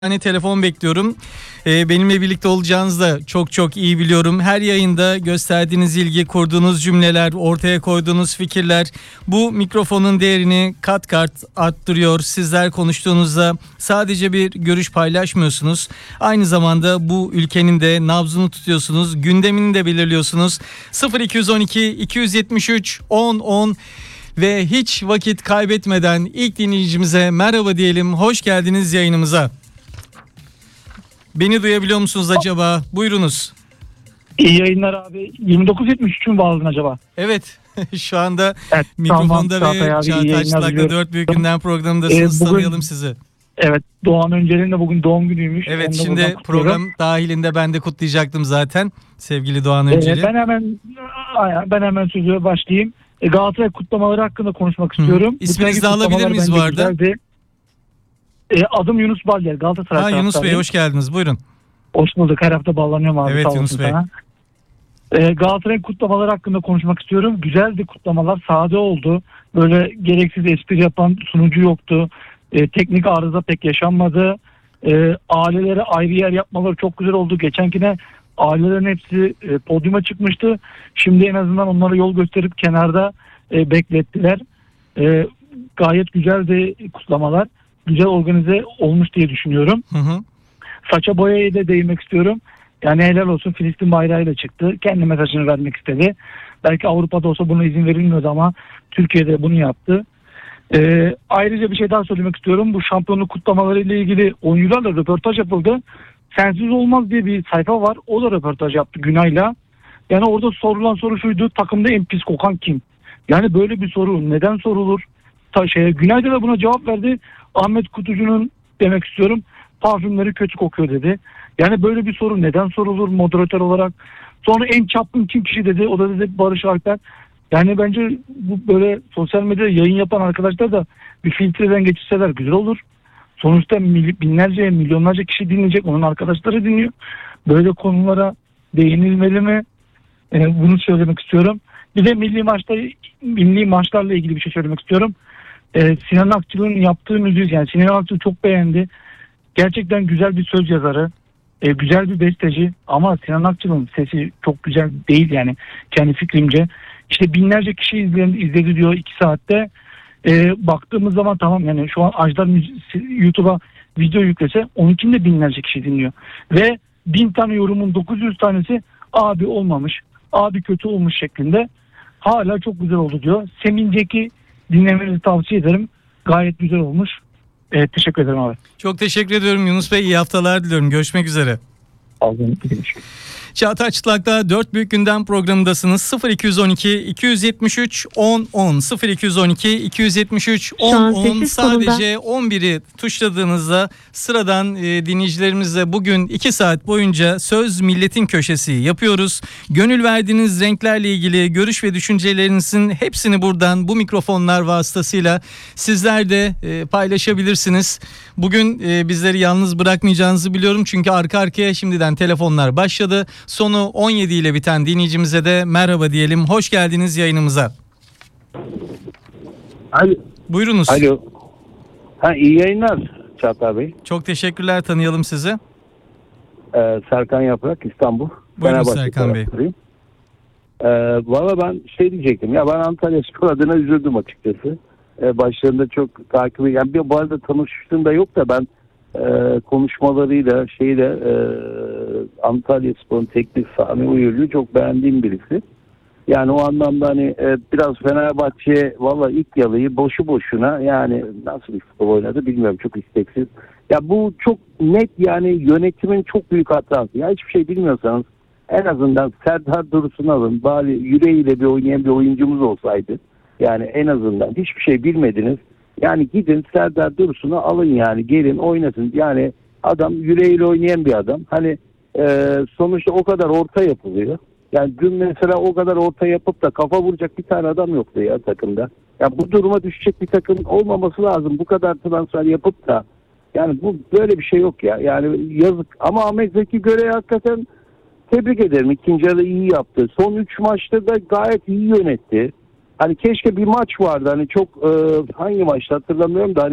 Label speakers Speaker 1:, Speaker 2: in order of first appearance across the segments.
Speaker 1: tane telefon bekliyorum. Benimle birlikte olacağınızı da çok çok iyi biliyorum. Her yayında gösterdiğiniz ilgi, kurduğunuz cümleler, ortaya koyduğunuz fikirler bu mikrofonun değerini kat kat arttırıyor. Sizler konuştuğunuzda sadece bir görüş paylaşmıyorsunuz. Aynı zamanda bu ülkenin de nabzını tutuyorsunuz. Gündemini de belirliyorsunuz. 0212 273 10 10 ve hiç vakit kaybetmeden ilk dinleyicimize merhaba diyelim. Hoş geldiniz yayınımıza. Beni duyabiliyor musunuz acaba? Buyurunuz.
Speaker 2: İyi yayınlar abi. 2973'ün bağladın acaba?
Speaker 1: Evet. Şu anda
Speaker 2: Evet,
Speaker 1: mikrofonda
Speaker 2: tamam,
Speaker 1: ve Çağatay Çıtlak'la 4 Büyük Gündem programındasınız.
Speaker 2: Bugün,
Speaker 1: tanıyalım sizi.
Speaker 2: Evet, Doğan Öncel'in de bugün doğum günüymüş.
Speaker 1: Evet, şimdi program dahilinde ben de kutlayacaktım zaten. Sevgili Doğan Öncel'i.
Speaker 2: Ben hemen sözü başlayayım. Galatasaray kutlamaları hakkında konuşmak istiyorum.
Speaker 1: İsminizi de alabilir miyiz bu arada?
Speaker 2: Adım Yunus Balyer, Galatasaray.
Speaker 1: Yunus Bey, hoş geldiniz. Buyurun.
Speaker 2: Hoş bulduk. Her hafta bağlanıyorum abi.
Speaker 1: Evet Yunus Bey.
Speaker 2: Galatasaray kutlamaları hakkında konuşmak istiyorum. Güzeldi kutlamalar. Sade oldu. Böyle gereksiz espri yapan sunucu yoktu. Teknik arıza pek yaşanmadı. Ailelere ayrı yer yapmaları çok güzel oldu. Geçenkine ailelerin hepsi podyuma çıkmıştı. Şimdi en azından onlara yol gösterip kenarda beklettiler. Gayet güzeldi kutlamalar. Güzel organize olmuş diye düşünüyorum. Saça boyaya da değinmek istiyorum. Yani helal olsun, Filistin bayrağıyla çıktı. Kendi mesajını vermek istedi. Belki Avrupa'da olsa buna izin verilmiyordu ama Türkiye'de bunu yaptı. Ayrıca bir şey daha söylemek istiyorum. Bu şampiyonluk kutlamaları ile ilgili oyuncularla röportaj yapıldı. Sensiz olmaz diye bir sayfa var. O da röportaj yaptı Günay'la. Yani orada sorulan soru şuydu: takımda en pis kokan kim? Yani böyle bir soru neden sorulur? Günay da buna cevap verdi. Ahmet Kutucu'nun, demek istiyorum, parfümleri kötü kokuyor dedi. Yani böyle bir soru neden sorulur moderatör olarak? Sonra en çapkın kim kişi dedi. O da dedi Barış Alper. Yani bence bu böyle sosyal medyada yayın yapan arkadaşlar da bir filtreden geçirseler güzel olur. Sonuçta binlerce, milyonlarca kişi dinleyecek. Onun arkadaşları dinliyor. Böyle konulara değinilmeli mi? Bunu söylemek istiyorum. Bir de milli maçlarla ilgili bir şey söylemek istiyorum. Sinan Akçıl'ın yaptığı müziği, yani Sinan Akçıl çok beğendi. Gerçekten güzel bir söz yazarı. Güzel bir besteci ama Sinan Akçıl'ın sesi çok güzel değil yani kendi fikrimce. İşte binlerce kişi izledi diyor 2 saatte. Baktığımız zaman tamam, yani şu an Ajdar YouTube'a video yüklese onunkinde binlerce kişi dinliyor. Ve 1000 tane yorumun 900 tanesi abi olmamış, abi kötü olmuş şeklinde. Hala çok güzel oldu diyor. Seminceki dinlemenizi tavsiye ederim. Gayet güzel olmuş. Teşekkür ederim abi.
Speaker 1: Çok teşekkür ediyorum Yunus Bey. İyi haftalar diliyorum. Görüşmek üzere. Çağatay Çıtlak'ta 4 Büyük Gündem programındasınız. 0212 273 10 10 0212 273 10 10 sadece 11'i tuşladığınızda sıradan dinleyicilerimizle bugün 2 saat boyunca Söz Milletin Köşesi yapıyoruz. Gönül verdiğiniz renklerle ilgili görüş ve düşüncelerinizin hepsini buradan bu mikrofonlar vasıtasıyla sizler de paylaşabilirsiniz. Bugün bizleri yalnız bırakmayacağınızı biliyorum çünkü arka arkaya şimdiden telefonlar başladı. Sonu 17 ile biten dinleyicimize de merhaba diyelim. Hoş geldiniz yayınımıza.
Speaker 3: Alo.
Speaker 1: Buyurunuz.
Speaker 3: Alo. İyi yayınlar Çağatay Bey.
Speaker 1: Çok teşekkürler, tanıyalım sizi.
Speaker 3: Serkan Yaprak, İstanbul.
Speaker 1: Buyurun Serkan Bey.
Speaker 3: Valla ben diyecektim. Ya ben Antalya Spor adına üzüldüm açıkçası. Başlarında çok takip ediyorum. Bu arada tanıştığım da yok da ben konuşmalarıyla Antalya Spor'un teknik sahne uyuruyor. Çok beğendiğim birisi. Yani o anlamda hani biraz Fenerbahçe valla ilk yalıyı boşu boşuna, yani nasıl bir futbol oynadı bilmiyorum, çok isteksiz. Ya bu çok net, yani yönetimin çok büyük hatası. Ya hiçbir şey bilmiyorsanız en azından Serdar Dursun'u alın. Bari yüreğiyle bir oynayan bir oyuncumuz olsaydı. Yani en azından hiçbir şey bilmediniz. Yani gidin Serdar Dursun'u alın, yani gelin oynasın. Yani adam yüreğiyle oynayan bir adam. Hani sonuçta o kadar orta yapılıyor. Yani dün mesela o kadar orta yapıp da kafa vuracak bir tane adam yoktu ya takımda. Ya bu duruma düşecek bir takım olmaması lazım. Bu kadar transfer yapıp da yani bu böyle bir şey yok ya. Yani yazık. Ama Ahmet Zeki Göre'yi hakikaten tebrik ederim. İkinci yarı iyi yaptı. Son 3 maçta da gayet iyi yönetti. Hani keşke bir maç vardı. Hani çok hangi maçta hatırlamıyorum da hani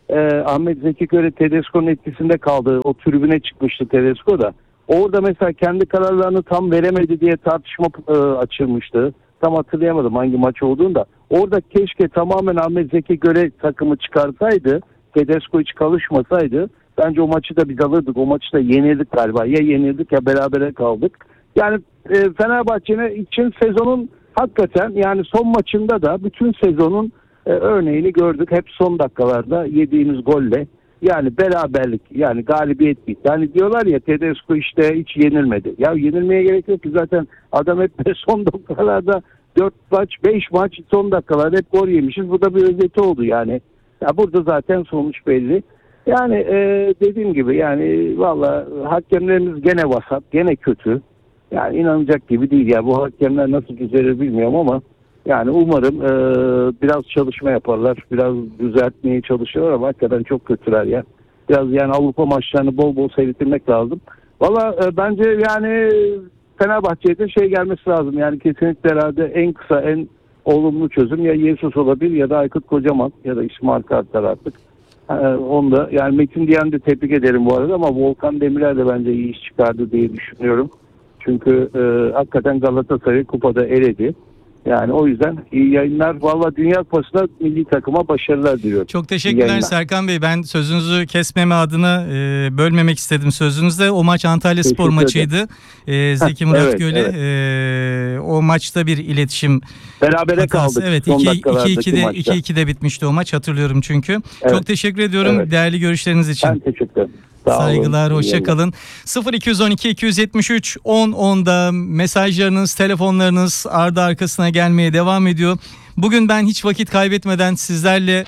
Speaker 3: Ahmet Zeki Göre Tedesco'nun etkisinde kaldı. O tribüne çıkmıştı Tedesco da. Orada mesela kendi kararlarını tam veremedi diye tartışma açılmıştı. Tam hatırlayamadım hangi maç olduğunu da. Orada keşke tamamen Ahmet Zeki Göre takımı çıkarsaydı, Tedesco hiç çalışmasaydı, bence o maçı da biz alırdık. O maçı da yenildik galiba. Ya yenildik ya berabere kaldık. Yani Fenerbahçe'nin için sezonun hakikaten yani son maçında da bütün sezonun örneğini gördük. Hep son dakikalarda yediğimiz golle. Yani beraberlik, yani galibiyet bitti. Hani diyorlar ya Tedesco işte hiç yenilmedi. Ya yenilmeye gerek yok ki, zaten adam hep son dakikalarda 4 maç 5 maç son dakikalarda hep gol yemişiz. Bu da bir özeti oldu yani. Ya burada zaten sonuç belli. Yani dediğim gibi yani valla hakemlerimiz gene vasat, gene kötü. Yani inanacak gibi değil ya. Bu hakemler nasıl düzelir bilmiyorum ama yani umarım biraz çalışma yaparlar. Biraz düzeltmeye çalışıyorlar ama hakikaten çok kötüler ya. Biraz yani Avrupa maçlarını bol bol seyretmek lazım. Valla bence yani Fenerbahçe'ye de gelmesi lazım. Yani kesinlikle herhalde en kısa en olumlu çözüm ya Jesus olabilir ya da Aykut Kocaman ya da İsmail Kartal artık. Onu da yani Metin Diyen'i de tebrik ederim bu arada ama Volkan Demirel de bence iyi iş çıkardı diye düşünüyorum. Çünkü hakikaten Galatasaray kupada eledi. Yani o yüzden iyi yayınlar. Valla Dünya Kupası'na milli takıma başarılar diliyorum.
Speaker 1: Çok teşekkürler Serkan Bey. Ben sözünüzü kesmeme adına bölmemek istedim sözünüzde. O maç Antalya Spor maçıydı. Zeki Murat
Speaker 3: evet,
Speaker 1: Göle.
Speaker 3: Evet.
Speaker 1: O maçta bir iletişim
Speaker 3: berabere
Speaker 1: hatası.
Speaker 3: kaldık.
Speaker 1: Evet, 2-2'de bitmişti o maç, hatırlıyorum çünkü. Evet. Çok teşekkür ediyorum değerli görüşleriniz için.
Speaker 3: Ben teşekkür ederim.
Speaker 1: Saygılar, hoşça kalın. 0212 273 1010'da mesajlarınız, telefonlarınız ardı arkasına gelmeye devam ediyor. Bugün ben hiç vakit kaybetmeden sizlerle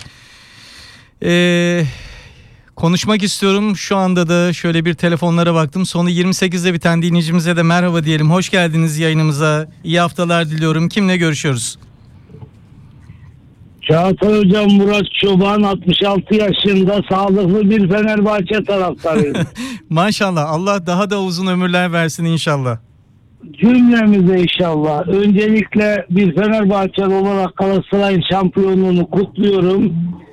Speaker 1: konuşmak istiyorum. Şu anda da şöyle bir telefonlara baktım. Sonu 28'de biten dinleyicimize de merhaba diyelim. Hoş geldiniz yayınımıza. İyi haftalar diliyorum. Kimle görüşüyoruz?
Speaker 4: Çağatay Hocam, Murat Çoban, 66 yaşında, sağlıklı bir Fenerbahçe taraftarıyım.
Speaker 1: Maşallah, Allah daha da uzun ömürler versin inşallah.
Speaker 4: Cümlemize inşallah. Öncelikle bir Fenerbahçeli olarak Galatasaray'ın şampiyonluğunu kutluyorum.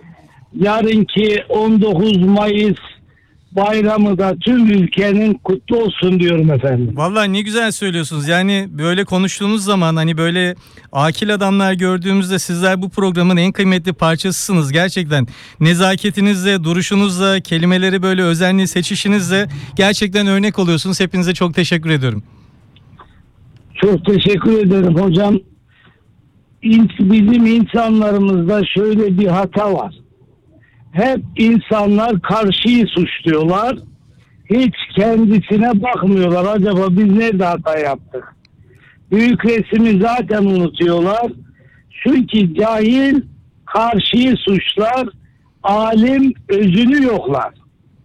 Speaker 4: Yarınki 19 Mayıs bayramı da tüm ülkenin kutlu olsun diyorum efendim.
Speaker 1: Vallahi ne güzel söylüyorsunuz. Yani böyle konuştuğunuz zaman hani böyle akil adamlar gördüğümüzde sizler bu programın en kıymetli parçasısınız. Gerçekten nezaketinizle, duruşunuzla, kelimeleri böyle özenli seçişinizle gerçekten örnek oluyorsunuz. Hepinize çok teşekkür ediyorum.
Speaker 4: Çok teşekkür ederim hocam. Bizim insanlarımızda şöyle bir hata var. Hep insanlar karşıyı suçluyorlar. Hiç kendisine bakmıyorlar. Acaba biz nerede hata yaptık? Büyük resmi zaten unutuyorlar. Çünkü cahil karşıyı suçlar, alim özünü yoklar.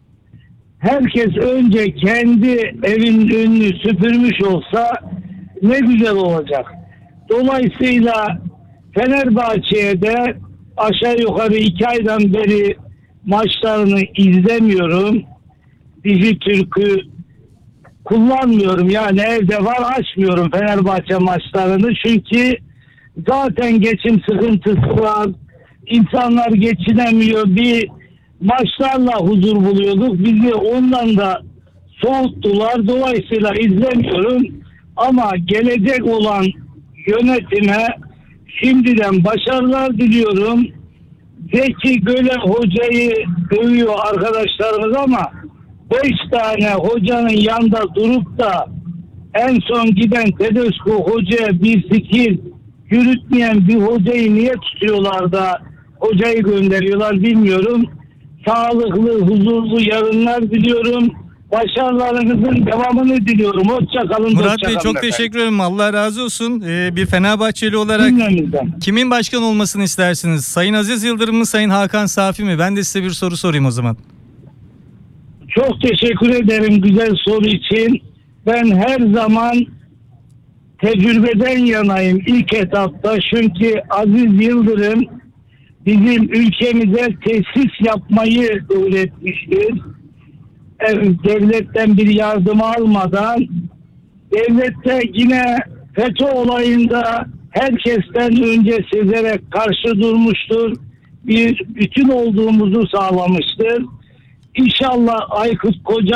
Speaker 4: Herkes önce kendi evin önünü süpürmüş olsa ne güzel olacak. Dolayısıyla Fenerbahçe'ye de aşağı yukarı 2 aydan beri maçlarını izlemiyorum. Dijitürk'ü kullanmıyorum. Yani evde var, açmıyorum Fenerbahçe maçlarını. Çünkü zaten geçim sıkıntısı var. İnsanlar geçinemiyor. Bir maçlarla huzur buluyorduk. Bizi ondan da soğuttular. Dolayısıyla izlemiyorum. Ama gelecek olan yönetime şimdiden başarılar diliyorum. Zeki Göle hocayı övüyor arkadaşlarımız ama 5 tane hocanın yanında durup da en son giden Tedesco hocaya bir fikir yürütmeyen bir hocayı niye tutuyorlar da hocayı gönderiyorlar bilmiyorum. Sağlıklı, huzurlu yarınlar diliyorum. Başarılarınızın devamını diliyorum. Hoşça kalın.
Speaker 1: Murat Bey çok teşekkür ederim. Allah razı olsun. Bir Fenerbahçeli olarak kimin başkan olmasını istersiniz? Sayın Aziz Yıldırım mı, Sayın Hakan Safi mi? Ben de size bir soru sorayım o zaman.
Speaker 4: Çok teşekkür ederim güzel soru için. Ben her zaman tecrübeden yanayım ilk etapta. Çünkü Aziz Yıldırım bizim ülkemize tesis yapmayı öğretmiştir. Devletten bir yardım almadan, devlette yine FETÖ olayında herkesten önce sezerek karşı durmuştur. bir bütün olduğumuzu sağlamıştır. İnşallah Aykut Koca